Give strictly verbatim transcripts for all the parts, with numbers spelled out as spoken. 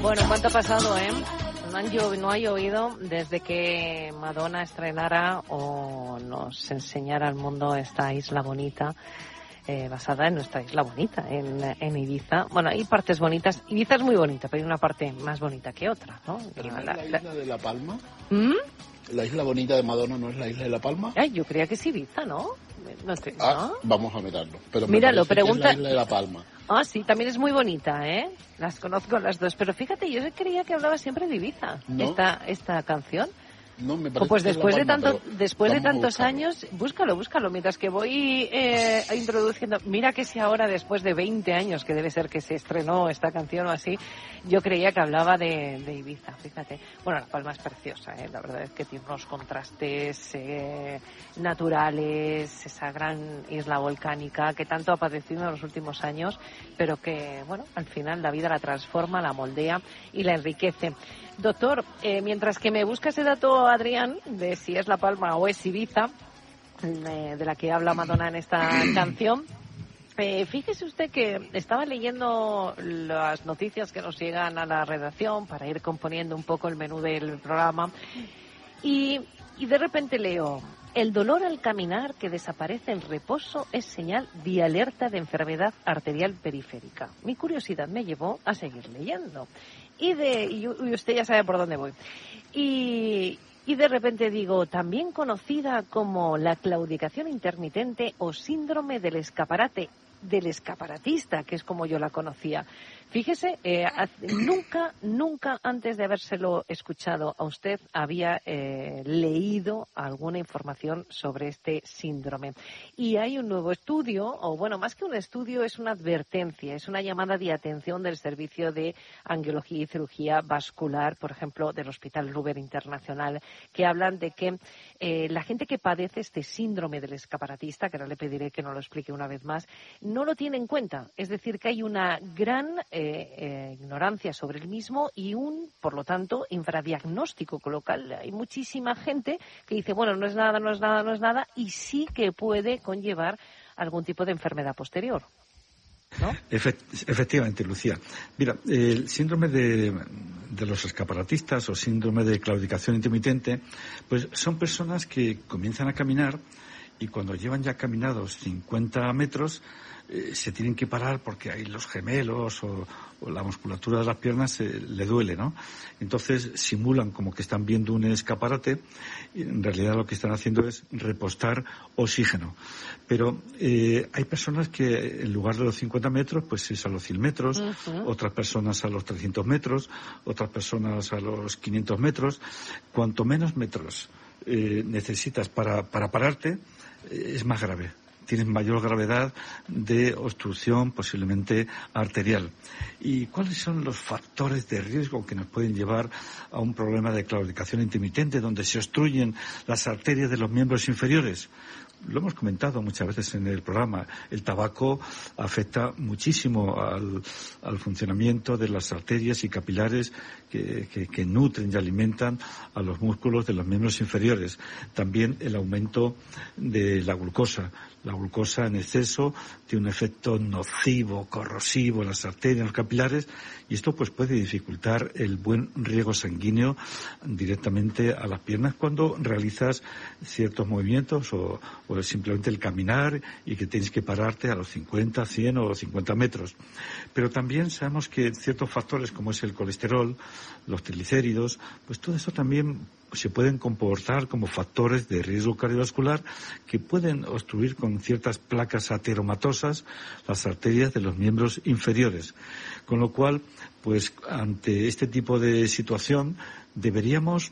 Bueno, ¿cuánto ha pasado, eh? No, han llo- no ha llovido desde que Madonna estrenara o nos enseñara al mundo esta isla bonita, eh, basada en nuestra isla bonita, en, en Ibiza. Bueno, hay partes bonitas. Ibiza es muy bonita, pero hay una parte más bonita que otra, ¿no? ¿Pero no La- es la la- isla de La Palma? ¿Mm? ¿La isla bonita de Madonna no es la isla de La Palma? Ay, yo creía que es Ibiza, ¿no? No estoy, Ah, ¿no? vamos a mirarlo. Pero me Míralo, parece que pregunta- es la isla de La Palma. Ah, sí, también es muy bonita, ¿eh? Las conozco las dos, pero fíjate, yo creía que hablaba siempre de Ibiza, No. esta, esta canción. No, me O parece pues que es La después de Palma, tanto, pero después de vamos a tantos buscarlo. años, búscalo, búscalo, mientras que voy eh, introduciendo. Mira que si ahora, después de veinte años, que debe ser que se estrenó esta canción o así, yo creía que hablaba de, de Ibiza, fíjate. Bueno, La Palma es preciosa, ¿eh? La verdad es que tiene unos contrastes eh, naturales, esa gran isla volcánica que tanto ha padecido en los últimos años, pero que, bueno, al final la vida la transforma, la moldea y la enriquece. Doctor, eh, mientras que me busca ese dato, Adrián, de si es La Palma o es Ibiza, eh, de la que habla Madonna en esta canción, eh, fíjese usted que estaba leyendo las noticias que nos llegan a la redacción para ir componiendo un poco el menú del programa y, y de repente leo: el dolor al caminar que desaparece en reposo es señal de alerta de enfermedad arterial periférica. Mi curiosidad me llevó a seguir leyendo. Y de y, y usted ya sabe por dónde voy. Y, y de repente digo, también conocida como la claudicación intermitente o síndrome del escaparate, del escaparatista, que es como yo la conocía. Fíjese, eh, nunca, nunca antes de habérselo escuchado a usted había eh, leído alguna información sobre este síndrome. Y hay un nuevo estudio, o bueno, más que un estudio, es una advertencia, es una llamada de atención del Servicio de Angiología y Cirugía Vascular, por ejemplo, del Hospital Ruber Internacional, que hablan de que eh, la gente que padece este síndrome del escaparatista, que ahora le pediré que nos lo explique una vez más, no lo tiene en cuenta. Es decir, que hay una gran eh, eh, ignorancia sobre el mismo y un, por lo tanto, infradiagnóstico, con lo cual hay muchísima gente que dice, bueno, no es nada, no es nada, no es nada, y sí que puede conllevar algún tipo de enfermedad posterior, ¿no? Efectivamente, Lucía. Mira, el síndrome de, de los escaparatistas o síndrome de claudicación intermitente, pues son personas que comienzan a caminar y cuando llevan ya caminados cincuenta metros, eh, se tienen que parar porque ahí los gemelos o, o la musculatura de las piernas eh, le duele, ¿no? Entonces simulan como que están viendo un escaparate y en realidad lo que están haciendo es repostar oxígeno. Pero eh, hay personas que en lugar de los cincuenta metros, pues es a los cien metros, uh-huh. Otras personas a los trescientos metros, otras personas a los quinientos metros. Cuanto menos metros eh, necesitas para, para pararte, eh, es más grave. Tienes mayor gravedad de obstrucción posiblemente arterial. ¿Y cuáles son los factores de riesgo que nos pueden llevar a un problema de claudicación intermitente donde se obstruyen las arterias de los miembros inferiores? Lo hemos comentado muchas veces en el programa. El tabaco afecta muchísimo al, al funcionamiento de las arterias y capilares que, que, que nutren y alimentan a los músculos de los miembros inferiores. También el aumento de la glucosa. La glucosa en exceso tiene un efecto nocivo, corrosivo en las arterias, en los capilares, y esto pues puede dificultar el buen riego sanguíneo directamente a las piernas cuando realizas ciertos movimientos o, o simplemente el caminar y que tienes que pararte a los cincuenta, cien o cincuenta metros. Pero también sabemos que ciertos factores como es el colesterol, los triglicéridos, pues todo eso también se pueden comportar como factores de riesgo cardiovascular que pueden obstruir con ciertas placas ateromatosas las arterias de los miembros inferiores. Con lo cual, pues ante este tipo de situación deberíamos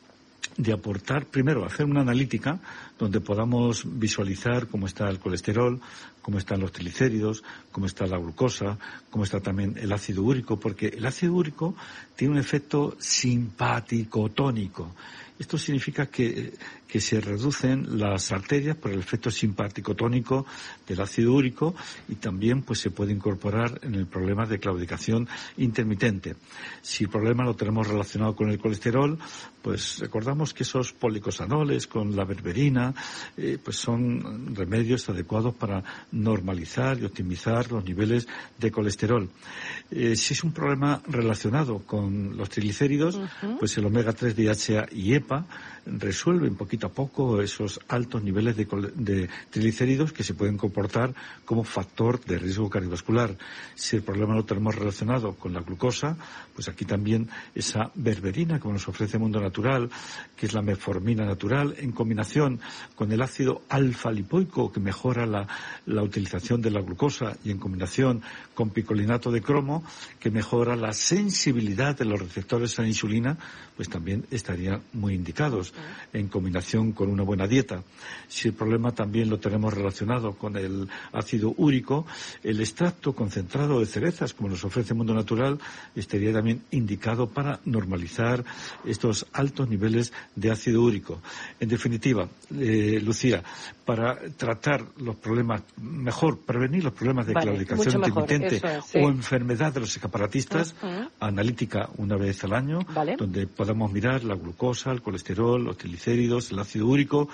de aportar, primero, hacer una analítica donde podamos visualizar cómo está el colesterol, cómo están los triglicéridos, cómo está la glucosa, cómo está también el ácido úrico, porque el ácido úrico tiene un efecto simpático tónico. Esto significa que, que que se reducen las arterias por el efecto simpático tónico del ácido úrico y también pues se puede incorporar en el problema de claudicación intermitente. Si el problema lo tenemos relacionado con el colesterol, pues recordamos que esos policosanoles con la berberina eh, pues son remedios adecuados para normalizar y optimizar los niveles de colesterol. Eh, si es un problema relacionado con los triglicéridos, uh-huh. pues el omega tres, D H A y E P A resuelven poquito a poco esos altos niveles de, de triglicéridos que se pueden comportar como factor de riesgo cardiovascular. Si el problema lo tenemos relacionado con la glucosa, pues aquí también esa berberina, como nos ofrece Mundo Natural, que es la metformina natural, en combinación con el ácido alfa-lipoico, que mejora la, la utilización de la glucosa, y en combinación con picolinato de cromo, que mejora la sensibilidad de los receptores a la insulina, pues también estarían muy indicados en combinación con una buena dieta. Si el problema también lo tenemos relacionado con el ácido úrico, el extracto concentrado de cerezas, como nos ofrece Mundo Natural, estaría también indicado para normalizar estos altos niveles de ácido úrico. En definitiva, eh, Lucía, para tratar los problemas, mejor prevenir los problemas de vale, claudicación intermitente es, sí. o enfermedad de los escaparatistas, uh-huh. analítica una vez al año, vale. donde podamos mirar la glucosa, el colesterol, los triglicéridos, el ácido úrico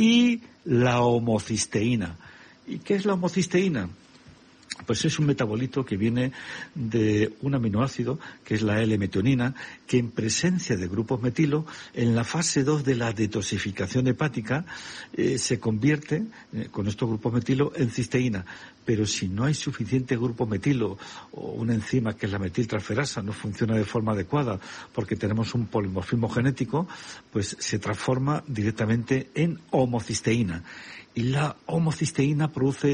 y la homocisteína. ¿Y qué es la homocisteína? Pues es un metabolito que viene de un aminoácido, que es la L-metionina, que en presencia de grupos metilo, en la fase dos de la detoxificación hepática, eh, se convierte, eh, con estos grupos metilo, en cisteína. Pero si no hay suficiente grupo metilo o una enzima que es la metiltransferasa no funciona de forma adecuada porque tenemos un polimorfismo genético, pues se transforma directamente en homocisteína. Y la homocisteína produce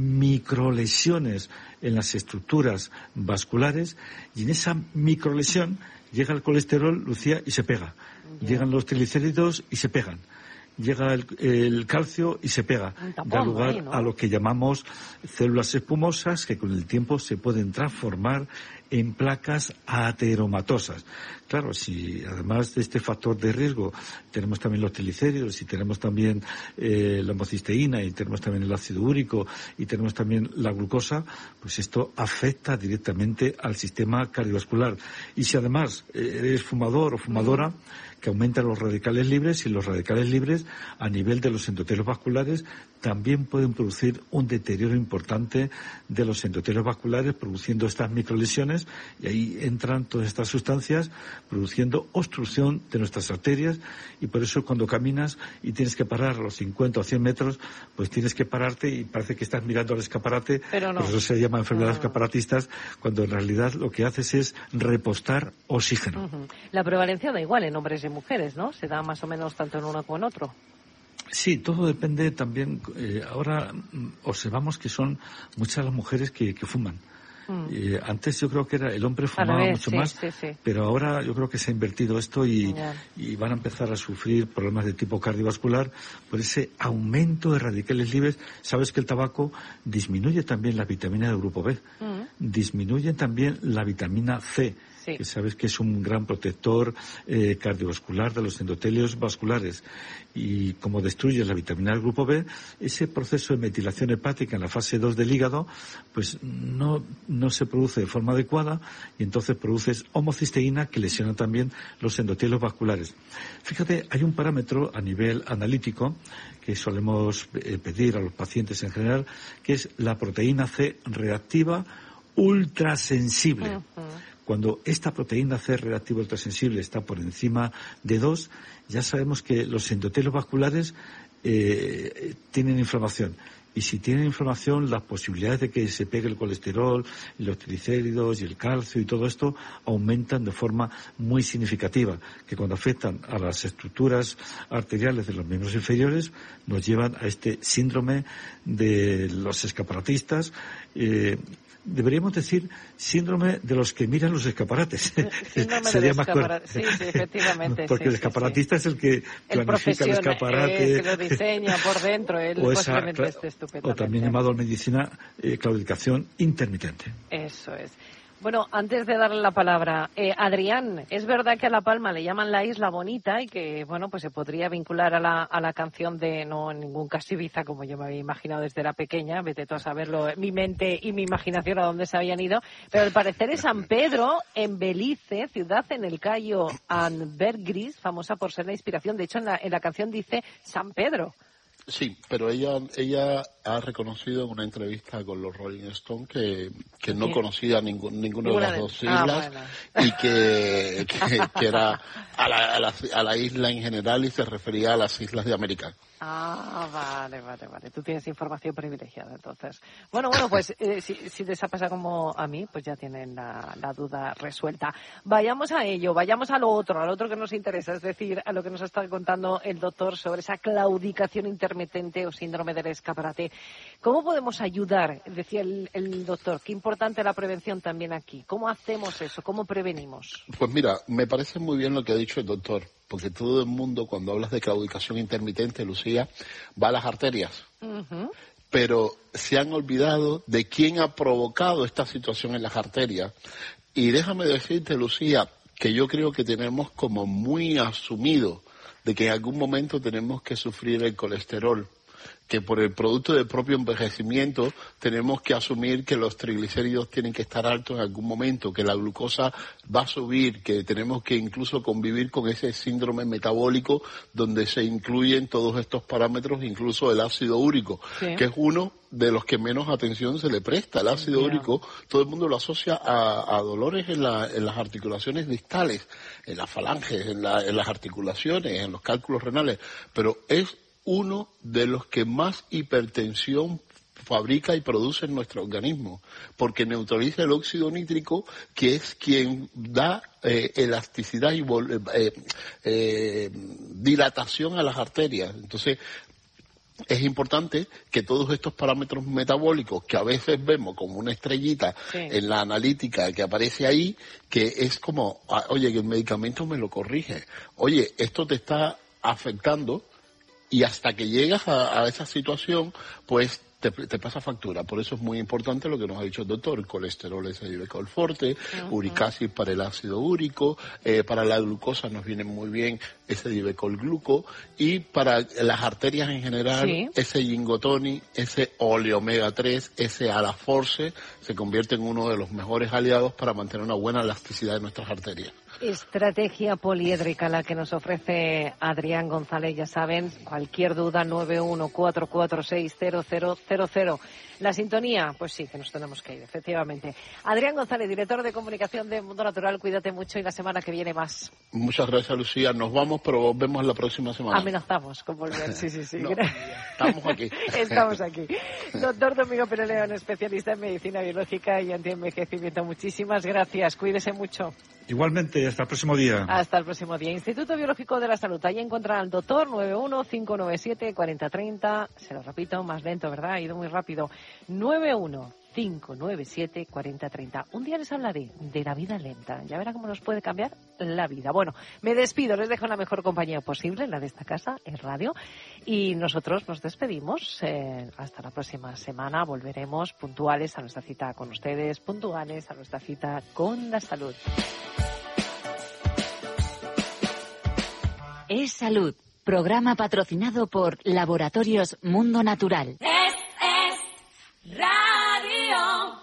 microlesiones en las estructuras vasculares y en esa microlesión llega el colesterol, Lucía, y se pega. Yeah. Llegan los triglicéridos y se pegan. Llega el, el calcio y se pega. Tapón, da lugar ahí, ¿no? a lo que llamamos células espumosas que con el tiempo se pueden transformar en placas ateromatosas. Claro, si además de este factor de riesgo tenemos también los triglicéridos y tenemos también eh, la homocisteína y tenemos también el ácido úrico y tenemos también la glucosa, pues esto afecta directamente al sistema cardiovascular. Y si además eh, eres fumador o fumadora, mm. que aumentan los radicales libres, y los radicales libres a nivel de los endotelios vasculares también pueden producir un deterioro importante de los endotelios vasculares, produciendo estas microlesiones, y ahí entran todas estas sustancias produciendo obstrucción de nuestras arterias, y por eso cuando caminas y tienes que parar a los cincuenta o cien metros, pues tienes que pararte y parece que estás mirando al escaparate, pero no. Por eso se llama enfermedades no. escaparatistas, cuando en realidad lo que haces es repostar oxígeno. Uh-huh. La prevalencia da igual en hombres y mujeres, ¿no? Se da más o menos tanto en uno como en otro. Sí, todo depende también. Eh, ahora observamos que son muchas las mujeres que, que fuman. Mm. Eh, antes yo creo que era el hombre fumaba vez, mucho sí, más, sí, sí. pero ahora yo creo que se ha invertido esto y, yeah. y van a empezar a sufrir problemas de tipo cardiovascular por ese aumento de radicales libres. Sabes que el tabaco disminuye también la vitamina del grupo B, mm. disminuye también la vitamina C. Sí. Que sabes que es un gran protector eh, cardiovascular de los endotelios vasculares, y como destruye la vitamina del grupo B, ese proceso de metilación hepática en la fase dos del hígado pues no, no se produce de forma adecuada, y entonces produces homocisteína que lesiona también los endotelios vasculares. Fíjate, hay un parámetro a nivel analítico que solemos eh, pedir a los pacientes en general, que es la proteína C reactiva ultrasensible. Uh-huh. Cuando esta proteína C reactiva ultrasensible está por encima de dos, ya sabemos que los endotelios vasculares eh, tienen inflamación. Y si tienen inflamación, las posibilidades de que se pegue el colesterol, los triglicéridos y el calcio y todo esto aumentan de forma muy significativa, que cuando afectan a las estructuras arteriales de los miembros inferiores nos llevan a este síndrome de los escaparatistas. Eh, Deberíamos decir síndrome de los que miran los escaparates. Síndrome Sería de más escaparates. Sí, sí, efectivamente. Porque sí, el escaparatista sí, sí. es el que el planifica el escaparate. El que lo diseña por dentro. Él o, esa, este o también llamado en medicina eh, claudicación intermitente. Eso es. Bueno, antes de darle la palabra, eh, Adrián, es verdad que a La Palma le llaman la Isla Bonita y que, bueno, pues se podría vincular a la, a la canción de No en ningún caso Ibiza, como yo me había imaginado desde la pequeña, vete tú a saberlo, mi mente y mi imaginación a dónde se habían ido, pero al parecer es San Pedro, en Belice, ciudad en el Cayo Ambergris, famosa por ser la inspiración. De hecho, en la, en la canción dice San Pedro. Sí, pero ella ella ha reconocido en una entrevista con los Rolling Stones que, que no conocía ningún, ninguna de las dos islas, ah, bueno. y que, que, que era a la, a, la, a la isla en general y se refería a las islas de América. Ah, vale, vale, vale. Tú tienes información privilegiada, entonces. Bueno, bueno, pues eh, si, si les ha pasado como a mí, pues ya tienen la, la duda resuelta. Vayamos a ello, vayamos a lo otro, a lo otro que nos interesa, es decir, a lo que nos está contando el doctor sobre esa claudicación intermitente o síndrome del escaparate. ¿Cómo podemos ayudar? Decía el, el doctor, qué importante la prevención también aquí. ¿Cómo hacemos eso? ¿Cómo prevenimos? Pues mira, me parece muy bien lo que ha dicho el doctor. Porque todo el mundo, cuando hablas de claudicación intermitente, Lucía, va a las arterias. Uh-huh. Pero se han olvidado de quién ha provocado esta situación en las arterias. Y déjame decirte, Lucía, que yo creo que tenemos como muy asumido de que en algún momento tenemos que sufrir el colesterol, que por el producto del propio envejecimiento tenemos que asumir que los triglicéridos tienen que estar altos en algún momento, que la glucosa va a subir, que tenemos que incluso convivir con ese síndrome metabólico donde se incluyen todos estos parámetros, incluso el ácido úrico, sí. que es uno de los que menos atención se le presta. El ácido yeah. úrico, todo el mundo lo asocia a, a dolores en, la, en las articulaciones distales, en las falanges, en, la, en las articulaciones, en los cálculos renales, pero es uno de los que más hipertensión fabrica y produce en nuestro organismo, porque neutraliza el óxido nítrico, que es quien da eh, elasticidad y eh, eh, dilatación a las arterias. Entonces, es importante que todos estos parámetros metabólicos que a veces vemos como una estrellita sí. en la analítica que aparece ahí, que es como, oye, que el medicamento me lo corrige, oye, esto te está afectando. Y hasta que llegas a, a esa situación, pues te, te pasa factura. Por eso es muy importante lo que nos ha dicho el doctor. El colesterol es el Divecol Forte, uh-huh. uricasis para el ácido úrico, eh, para la glucosa nos viene muy bien ese Divecol Gluco, y para las arterias en general, sí. ese Gingotoni, ese Ole Omega tres, ese Alaforce, se convierte en uno de los mejores aliados para mantener una buena elasticidad de nuestras arterias. Estrategia poliédrica la que nos ofrece Adrián González, ya saben, cualquier duda nueve uno cuatro cuatro seis cero cero cero cero. La sintonía, pues sí, que nos tenemos que ir, efectivamente. Adrián González, director de comunicación de Mundo Natural, cuídate mucho y la semana que viene más. Muchas gracias, Lucía. Nos vamos, pero volvemos la próxima semana. Amenazamos con volver, sí, sí, sí. No, estamos aquí. Estamos aquí. Doctor Domingo Pérez León, especialista en medicina biológica y antienvejecimiento. Muchísimas gracias. Cuídese mucho. Igualmente, hasta el próximo día. Hasta el próximo día. Instituto Biológico de la Salud. Ahí encontrarán al doctor nueve uno cinco nueve siete cuatro cero tres cero. Se lo repito, más lento, ¿verdad? Ha ido muy rápido. nueve uno cinco nueve siete cuatro cero tres cero. Un día les hablaré de la vida lenta. Ya verá cómo nos puede cambiar la vida. Bueno, me despido. Les dejo la mejor compañía posible, la de esta casa, es radio. Y nosotros nos despedimos. Eh, hasta la próxima semana. Volveremos puntuales a nuestra cita con ustedes, puntuales a nuestra cita con la salud. Es Salud, programa patrocinado por Laboratorios Mundo Natural. Es, es radio.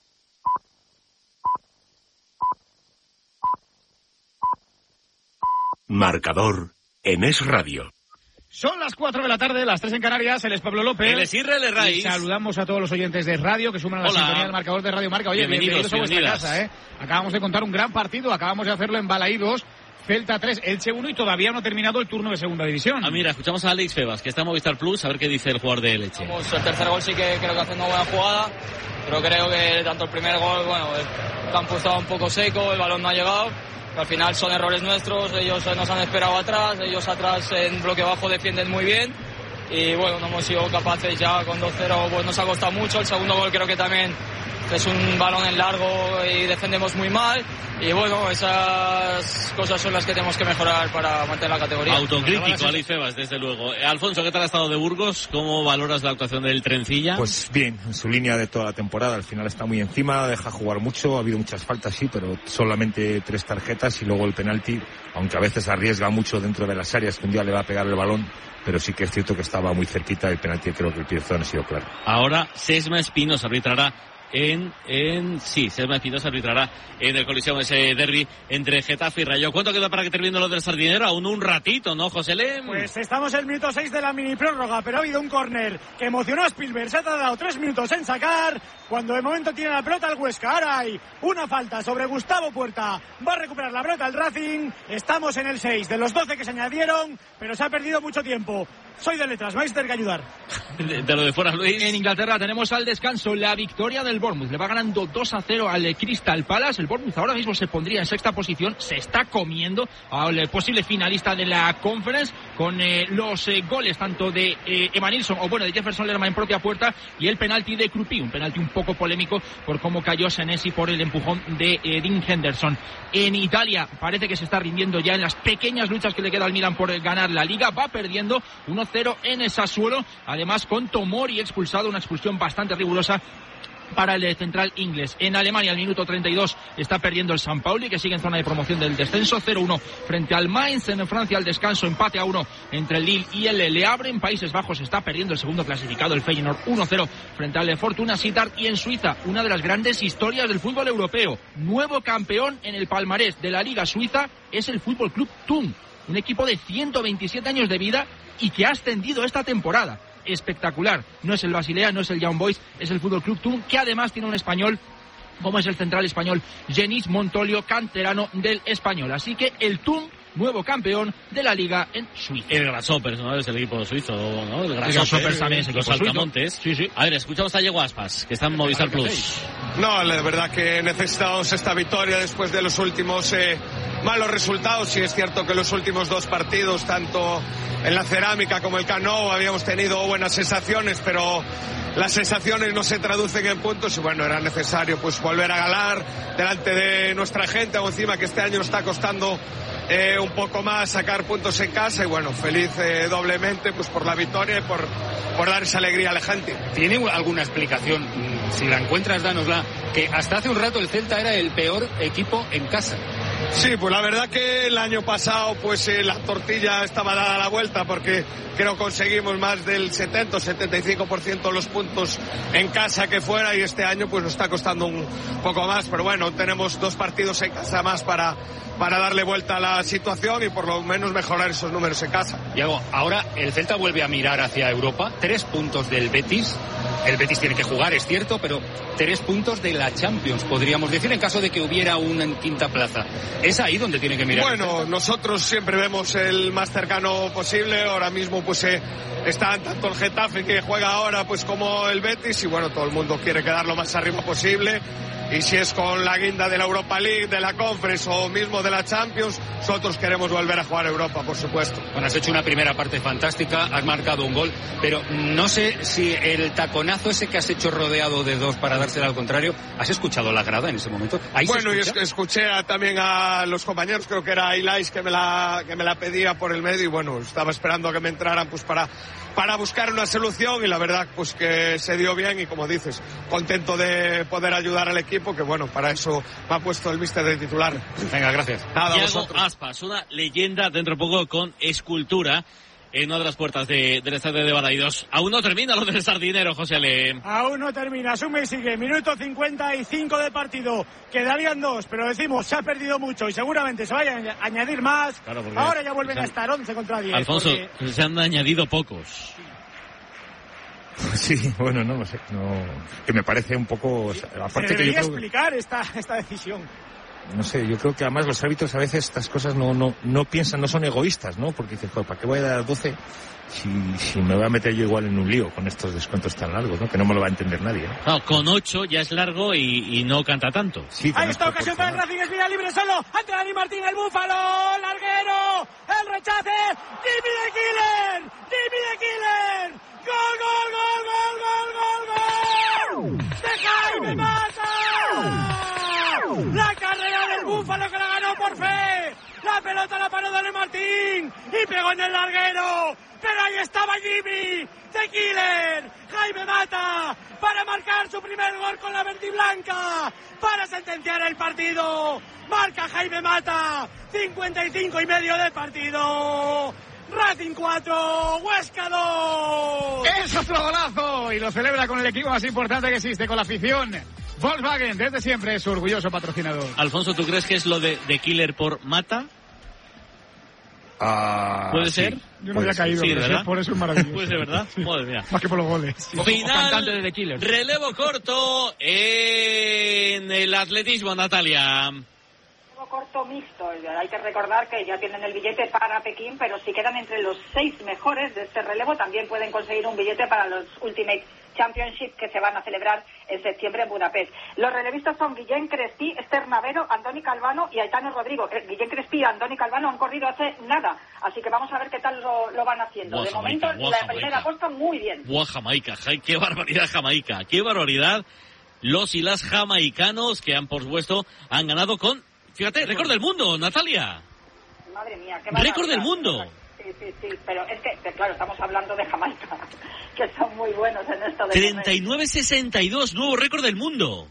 Marcador en Es Radio. Son las cuatro de la tarde, las tres en Canarias. Él es Pablo López. Él es Irre Lerraiz. Y saludamos a todos los oyentes de radio que suman a la Hola. sintonía del marcador de Radio Marca. Oye, bienvenidos, bienvenidos a vuestra bienvenidas. casa, ¿eh? Acabamos de contar un gran partido, acabamos de hacerlo en Balaídos. Celta tres, Elche uno, y todavía no ha terminado el turno de segunda división. Ah, mira, escuchamos a Alex Febas, que está en Movistar Plus, a ver qué dice el jugador de Elche. Pues el tercer gol sí que creo que hace una buena jugada, pero creo que tanto el primer gol, bueno, el campo estaba un poco seco, el balón no ha llegado, que al final son errores nuestros, ellos nos han esperado atrás, ellos atrás en bloque bajo defienden muy bien, y bueno, no hemos sido capaces ya con dos cero, pues nos ha costado mucho. El segundo gol creo que también es un balón en largo y defendemos muy mal. Y bueno, esas cosas son las que tenemos que mejorar para mantener la categoría. Autocrítico, Ali Febas, desde luego. Eh, Alfonso, ¿qué tal ha estado de Burgos? ¿Cómo valoras la actuación del Trencilla? Pues bien, en su línea de toda la temporada. Al final está muy encima, deja jugar mucho, ha habido muchas faltas, sí, pero solamente tres tarjetas y luego el penalti, aunque a veces arriesga mucho dentro de las áreas, que un día le va a pegar el balón, pero sí que es cierto que estaba muy cerquita el penalti. Creo que el Pierzón ha sido claro. Ahora Sesma Espinosa arbitrará en, en, sí, Sesma Espinosa arbitrará en el Coliseum ese derbi entre Getafe y Rayo. ¿Cuánto queda para que termine lo del Sardinero? Aún un ratito, ¿no, José Lem? Pues estamos en el minuto seis de la mini prórroga, pero ha habido un córner que emocionó a Spielberg. Se ha tardado tres minutos en sacar, cuando de momento tiene la pelota el Huesca. Ahora hay una falta sobre Gustavo Puerta. Va a recuperar la pelota el Racing. Estamos en el seis de los doce que se añadieron, pero se ha perdido mucho tiempo. Soy de letras, vais a tener que ayudar. De, de lo de fuera, Luis. En Inglaterra tenemos al descanso la victoria del Bournemouth. Le va ganando dos a cero al Crystal Palace. El Bournemouth ahora mismo se pondría en sexta posición. Se está comiendo al posible finalista de la Conference con eh, los eh, goles tanto de eh, Evanilson o bueno de Jefferson Lerma en propia puerta y el penalti de Kruppi. Un penalti un poco polémico por cómo cayó Senesi por el empujón de eh, Dean Henderson. En Italia parece que se está rindiendo ya en las pequeñas luchas que le queda al Milan por ganar la Liga. Va perdiendo uno cero en el Sassuolo, además con Tomori expulsado, una expulsión bastante rigurosa para el central inglés. En Alemania, al minuto treinta y dos, está perdiendo el San Pauli, que sigue en zona de promoción del descenso, cero uno frente al Mainz. En Francia, al descanso, empate a uno entre el Lille y el Le Havre. En Países Bajos está perdiendo el segundo clasificado, el Feyenoord, uno cero frente al Fortuna Sittard. Y en Suiza, una de las grandes historias del fútbol europeo, nuevo campeón en el palmarés de la Liga Suiza, es el Fútbol Club Thun, un equipo de ciento veintisiete años de vida y que ha ascendido esta temporada. Espectacular. No es el Basilea, no es el Young Boys, es el Fútbol Club Thun, que además tiene un español como es el central español Genís Montolio, canterano del Español. Así que el Thun, nuevo campeón de la Liga en Suiza. El Grasshoppers, ¿no? Es el equipo suizo, ¿no? El Grasshoppers, Grasshoppers también es equipo los Altamontes. Sí, sí. A ver, escuchamos a Diego Aspas, que está en Movistar Plus. No, la verdad que necesitamos esta victoria después de los últimos eh, malos resultados. Sí es cierto que los últimos dos partidos, tanto en la Cerámica como el Camp Nou, habíamos tenido buenas sensaciones, pero las sensaciones no se traducen en puntos y bueno, era necesario pues volver a ganar delante de nuestra gente, o encima que este año nos está costando eh, un poco más sacar puntos en casa y bueno, feliz eh, doblemente pues por la victoria y por, por dar esa alegría a la gente. ¿Tiene alguna explicación? Si la encuentras, dánosla, que hasta hace un rato el Celta era el peor equipo en casa. Sí, pues la verdad que el año pasado pues eh, la tortilla estaba dada a la vuelta porque creo que conseguimos más del setenta o setenta y cinco por ciento de los puntos en casa que fuera y este año pues nos está costando un poco más, pero bueno, tenemos dos partidos en casa más para, para darle vuelta a la situación y por lo menos mejorar esos números en casa. Diego, ahora el Celta vuelve a mirar hacia Europa, tres puntos del Betis, el Betis tiene que jugar, es cierto, pero tres puntos de la Champions, podríamos decir, en caso de que hubiera una en quinta plaza. Es ahí donde tiene que mirar. Bueno, nosotros siempre vemos el más cercano posible. Ahora mismo pues eh, está tanto el Getafe que juega ahora pues como el Betis y bueno, todo el mundo quiere quedar lo más arriba posible. Y si es con la guinda de la Europa League, de la Conference o mismo de la Champions, nosotros queremos volver a jugar a Europa, por supuesto. Bueno, has hecho una primera parte fantástica, has marcado un gol, pero no sé si el taconazo ese que has hecho rodeado de dos para dársela al contrario, ¿has escuchado la grada en ese momento? ¿Ahí bueno, yo escuché a, también a los compañeros, creo que era Ilais que me la que me la pedía por el medio y bueno, estaba esperando a que me entraran pues para para buscar una solución y la verdad pues que se dio bien y como dices, contento de poder ayudar al equipo que bueno, para eso me ha puesto el míster de titular. Venga, gracias. Nada, Diego Aspas, una leyenda dentro de poco con escultura en una de las puertas de, del estadio de Balaidos. Aún no termina lo del Sardinero, José Le. Aún no termina, sume y sigue, minuto cincuenta y cinco de partido, quedarían dos, pero decimos, se ha perdido mucho y seguramente se vayan a añadir más. Claro, ahora ya vuelven a estar once contra diez. Alfonso, porque... se han añadido pocos. Sí, bueno, no lo sé, no, que me parece un poco... O sea, aparte se debería que yo creo... explicar esta, esta decisión. No sé, yo creo que además los árbitros a veces estas cosas no no no piensan, no son egoístas, ¿no? Porque dicen, ¿para qué voy a dar doce si, si me voy a meter yo igual en un lío con estos descuentos tan largos, ¿no? Que no me lo va a entender nadie, ¿no? No, con ocho ya es largo y, y no canta tanto. Sí, hay esta ocasión para el Racing, es vía libre solo, ante Dani Martín, el Búfalo, larguero, el rechace, Jimmy de Killer, Jimmy de Killer, gol, gol, gol, gol, gol, gol, gol, de Jaime Mata. por fe. La pelota la paró Dani Martín y pegó en el larguero. Pero ahí estaba Jimmy de Killer. Jaime Mata para marcar su primer gol con la verdiblanca, para sentenciar el partido. Marca Jaime Mata, cincuenta y cinco y medio de partido. Racing cuatro, Huesca dos. ¡Eso es otro golazo! Y lo celebra con el equipo más importante que existe, con la afición. Volkswagen, desde siempre, es su orgulloso patrocinador. Alfonso, ¿tú crees que es lo de, de Killer por Mata? Ah, ¿Puede sí. ser? Yo no había caído, Sí, pero ¿verdad? sí, por eso es maravilloso. Puede ser, ¿verdad? Sí. Madre mía. Más que por los goles. Final, de The Killer. relevo corto en el atletismo, Natalia. Corto mixto. Hay que recordar que ya tienen el billete para Pekín, pero si quedan entre los seis mejores de este relevo, también pueden conseguir un billete para los Ultimate Championship que se van a celebrar en septiembre en Budapest. Los relevistas son Guillén Crespi, Esther Navero, Andoni Calvano y Aitano Rodrigo. Eh, Guillén Crespi y Andoni Calvano han corrido hace nada, así que vamos a ver qué tal lo, lo van haciendo. Buah, de Jamaica, momento, buah, la Jamaica. primera costa muy bien. Buah, Jamaica, ja- qué barbaridad Jamaica, qué barbaridad. Los y las jamaicanos que han, por supuesto, han ganado con, fíjate, récord del mundo, Natalia. Madre mía, qué Récord del barbaridad. mundo. Sí, sí, sí, pero es que, que, claro, estamos hablando de Jamaica, que son muy buenos en esto de treinta y nueve sesenta y dos, nuevo récord del mundo.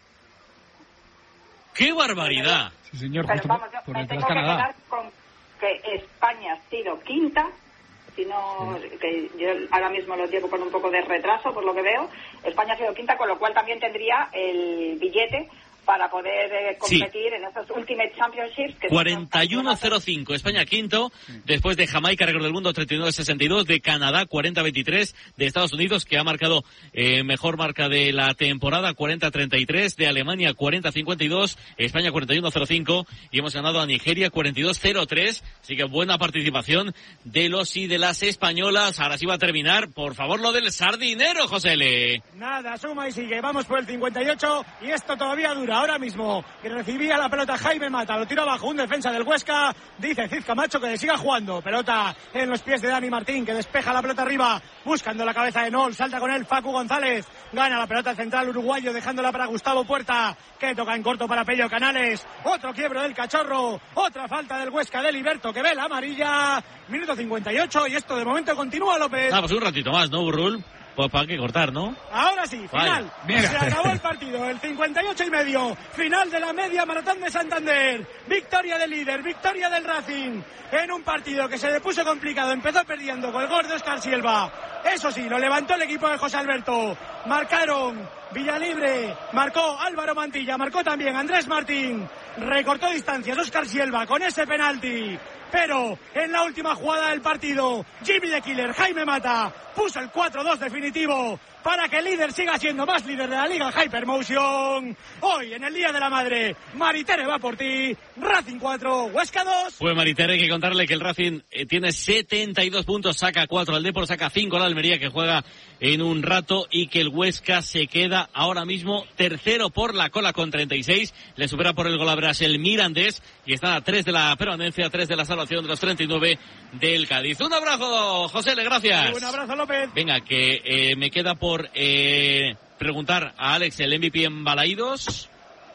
¡Qué barbaridad! Sí, señor, Pero justo vamos, yo por me detrás tengo que Canadá. quedar con que España ha sido quinta, si no, que yo ahora mismo lo llevo con un poco de retraso por lo que veo. España ha sido quinta, con lo cual también tendría el billete para poder eh, competir sí. en esos Ultimate Championships. Que cuarenta y uno cero cinco, España quinto, después de Jamaica, récord del mundo treinta y nueve sesenta y dos, de Canadá cuarenta veintitrés, de Estados Unidos, que ha marcado eh, mejor marca de la temporada, cuarenta treinta y tres, de Alemania cuarenta cincuenta y dos, España cuarenta y uno cero cinco, y hemos ganado a Nigeria cuarenta y dos cero tres, así que buena participación de los y de las españolas. Ahora sí va a terminar, por favor, lo del sardinero, José L. Nada, suma y sigue, vamos por el cincuenta y ocho y esto todavía dura. Ahora mismo que recibía la pelota Jaime Mata, lo tira abajo un defensa del Huesca, dice Cid Camacho que le siga jugando, pelota en los pies de Dani Martín, que despeja la pelota arriba, buscando la cabeza de Nol, salta con él Facu González, gana la pelota central uruguayo, dejándola para Gustavo Puerta, que toca en corto para Pello Canales, otro quiebro del Cachorro, otra falta del Huesca de Liberto, que ve la amarilla, minuto cincuenta y ocho, y esto de momento continúa, López. Ah, pues un ratito más, ¿no, Burrul? Pues para qué cortar, ¿no? Ahora sí, final. Vaya. Se acabó el partido, el cincuenta y ocho y medio. Final de la media maratón de Santander. Victoria del líder, victoria del Racing. En un partido que se le puso complicado. Empezó perdiendo con el gol de Óscar Silva. Eso sí, lo levantó el equipo de José Alberto. Marcaron Villalibre, marcó Álvaro Mantilla, marcó también Andrés Martín. Recortó distancias Óscar Silva con ese penalti. Pero en la última jugada del partido, Jimmy de Killer, Jaime Mata, puso el cuatro dos definitivo para que el líder siga siendo más líder de la Liga Hypermotion. Hoy, en el Día de la Madre, Maritere va por ti, Racing cuatro, Huesca dos. Pues Maritere, hay que contarle que el Racing eh, tiene setenta y dos puntos, saca cuatro al Depor, saca cinco al Almería, que juega en un rato, y que el Huesca se queda ahora mismo tercero por la cola con treinta y seis, le supera por el golabras el Mirandés, y está a tres de la permanencia, a tres de la salvación de los treinta y nueve del Cádiz. Un abrazo, José Le, gracias. Un abrazo, López. Venga, que eh, me queda por eh, preguntar a Alex el M V P en Balaídos.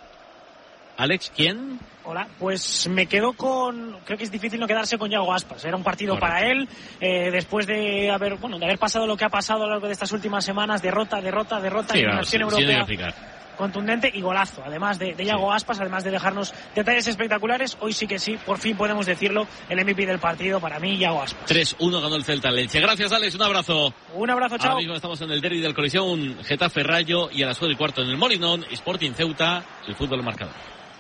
Alex, ¿quién? Hola, pues me quedo con, creo que es difícil no quedarse con Yago Aspas. Era un partido Correcto. para él, eh, después de haber, bueno, de haber pasado lo que ha pasado a lo largo de estas últimas semanas, derrota, derrota, derrota, Sí, eliminación no, sí, europea. sí, sí, Contundente y golazo, además de, de Yago Aspas, además de dejarnos detalles espectaculares. Hoy sí que sí, por fin podemos decirlo, el M V P del partido para mí, Yago Aspas. tres uno ganó el Celta Leche. Gracias, Alex, un abrazo. Un abrazo, chao. Ahora mismo estamos en el derbi del Colisión, Getafe Rayo, y a las nueve y cuarto en el Molinón, Sporting Ceuta, el fútbol marcador.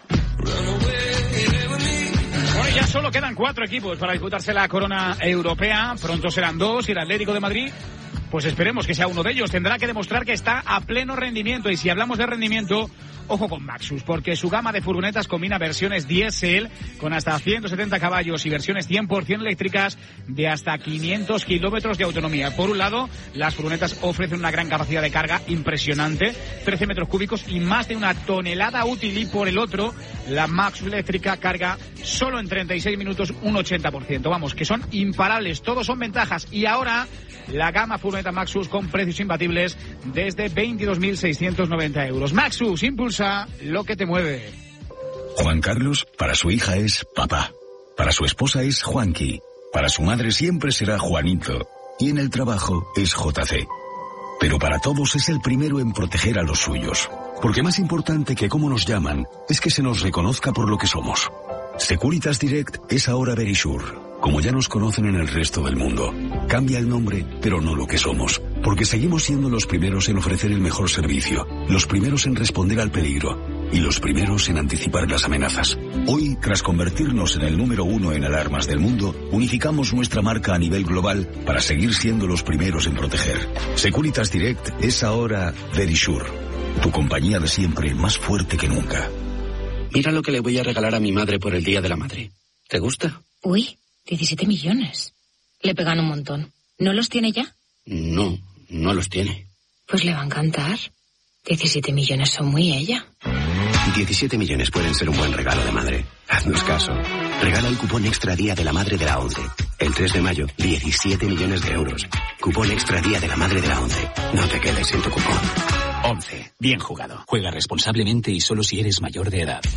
Bueno, ya solo quedan cuatro equipos para disputarse la corona europea. Pronto serán dos, y el Atlético de Madrid, pues esperemos que sea uno de ellos. Tendrá que demostrar que está a pleno rendimiento. Y si hablamos de rendimiento, ojo con Maxus, porque su gama de furgonetas combina versiones diésel con hasta ciento setenta caballos y versiones cien por ciento eléctricas de hasta quinientos kilómetros de autonomía. Por un lado, las furgonetas ofrecen una gran capacidad de carga impresionante, trece metros cúbicos y más de una tonelada útil. Y por el otro, la Maxus eléctrica carga solo en treinta y seis minutos un ochenta por ciento. Vamos, que son imparables, todos son ventajas. Y ahora, la gama furgoneta Maxus con precios imbatibles desde veintidós mil seiscientos noventa euros. Maxus, impulsa lo que te mueve. Juan Carlos, para su hija es papá. Para su esposa es Juanqui. Para su madre siempre será Juanito. Y en el trabajo es J C. Pero para todos es el primero en proteger a los suyos. Porque más importante que cómo nos llaman es que se nos reconozca por lo que somos. Securitas Direct es ahora Verisure, como ya nos conocen en el resto del mundo. Cambia el nombre, pero no lo que somos, porque seguimos siendo los primeros en ofrecer el mejor servicio, los primeros en responder al peligro y los primeros en anticipar las amenazas. Hoy, tras convertirnos en el número uno en alarmas del mundo, unificamos nuestra marca a nivel global para seguir siendo los primeros en proteger. Securitas Direct es ahora Verisure, tu compañía de siempre más fuerte que nunca. Mira lo que le voy a regalar a mi madre por el Día de la Madre. ¿Te gusta? Uy, diecisiete millones. Le pegan un montón. ¿No los tiene ya? No, no los tiene. Pues le va a encantar. diecisiete millones son muy ella. diecisiete millones pueden ser un buen regalo de madre. Haznos caso. Regala el cupón Extra Día de la Madre de la ONCE. El tres de mayo, diecisiete millones de euros. Cupón Extra Día de la Madre de la ONCE. No te quedes sin tu cupón. once. Bien jugado. Juega responsablemente y solo si eres mayor de edad.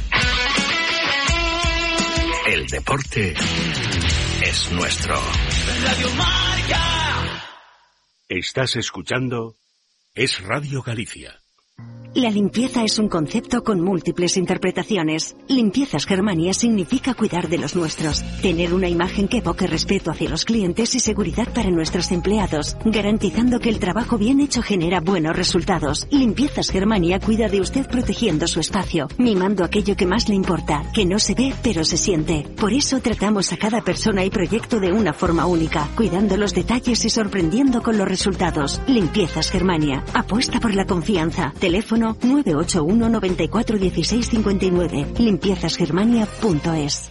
El deporte es nuestro. Radio Marca. Estás escuchando Es Radio Galicia. La limpieza es un concepto con múltiples interpretaciones. Limpiezas Germania significa cuidar de los nuestros, tener una imagen que evoque respeto hacia los clientes y seguridad para nuestros empleados, garantizando que el trabajo bien hecho genera buenos resultados. Limpiezas Germania cuida de usted protegiendo su espacio, mimando aquello que más le importa, que no se ve pero se siente. Por eso tratamos a cada persona y proyecto de una forma única, cuidando los detalles y sorprendiendo con los resultados. Limpiezas Germania. Apuesta por la confianza. Teléfono nueve ocho uno, noventa y cuatro, dieciséis, cincuenta y nueve. limpiezas germania punto es.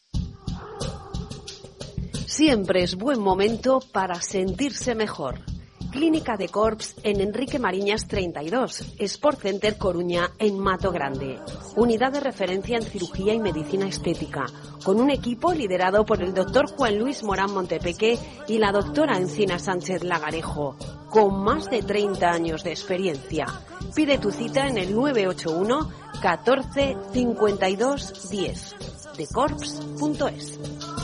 Siempre es buen momento para sentirse mejor. Clínica de Corps en Enrique Mariñas treinta y dos, Sport Center Coruña en Mato Grande. Unidad de referencia en cirugía y medicina estética, con un equipo liderado por el doctor Juan Luis Morán Montepeque y la doctora Encina Sánchez Lagarejo, con más de treinta años de experiencia. Pide tu cita en el nueve ocho uno, catorce, cincuenta y dos, diez, de corps punto es.